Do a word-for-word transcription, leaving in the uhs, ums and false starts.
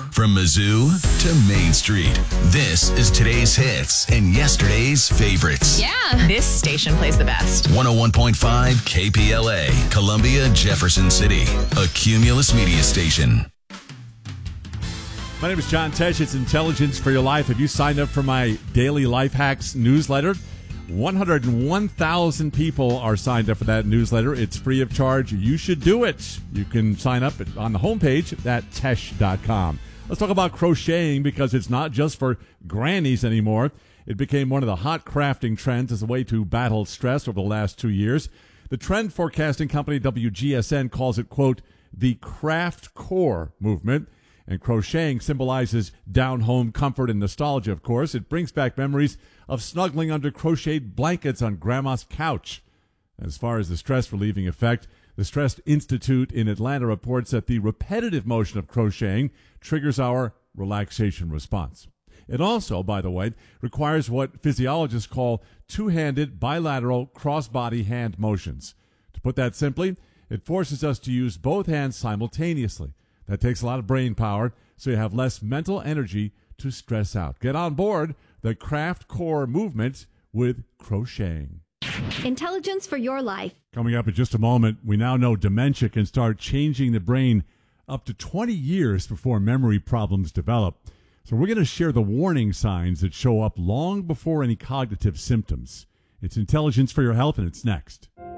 From Mizzou to Main Street, this is today's hits and yesterday's favorites. Yeah, this station plays the best. one oh one point five K P L A, Columbia, Jefferson City, a Cumulus media station. My name is John Tesh. It's Intelligence for Your Life. Have you signed up for my daily life hacks newsletter? one hundred one thousand people are signed up for that newsletter. It's free of charge. You should do it. You can sign up on the homepage at tesh dot com. Let's talk about crocheting, because it's not just for grannies anymore. It became one of the hot crafting trends as a way to battle stress over the last two years. The trend forecasting company W G S N calls it, quote, the craft core movement. And crocheting symbolizes down-home comfort and nostalgia, of course. It brings back memories of snuggling under crocheted blankets on grandma's couch. As far as the stress-relieving effect, the Stress Institute in Atlanta reports that the repetitive motion of crocheting triggers our relaxation response. It also, by the way, requires what physiologists call two-handed bilateral cross-body hand motions. To put that simply, it forces us to use both hands simultaneously. That takes a lot of brain power, so you have less mental energy to stress out. Get on board the craft core movement with crocheting. Intelligence for your life. Coming up in just a moment, we now know dementia can start changing the brain up to twenty years before memory problems develop. So we're going to share the warning signs that show up long before any cognitive symptoms. It's Intelligence for Your Health, and it's next.